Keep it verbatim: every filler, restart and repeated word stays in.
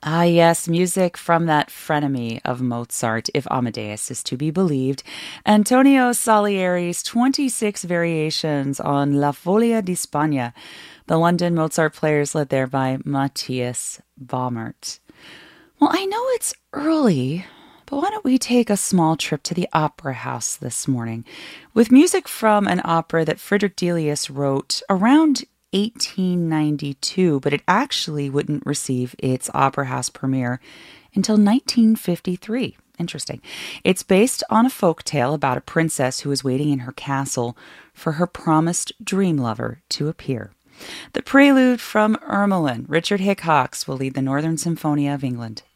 Ah, yes, music from that frenemy of Mozart, if Amadeus is to be believed. Antonio Salieri's twenty-six variations on La Folia di Spagna. The London Mozart Players led there by Matthias Baumert. Well, I know it's early, but why don't we take a small trip to the Opera House this morning with music from an opera that Friedrich Delius wrote around eighteen ninety-two, but it actually wouldn't receive its Opera House premiere until nineteen fifty-three. Interesting. It's based on a folk tale about a princess who is waiting in her castle for her promised dream lover to appear. The prelude from Ermelin, Richard Hickox, will lead the Northern Symphonia of England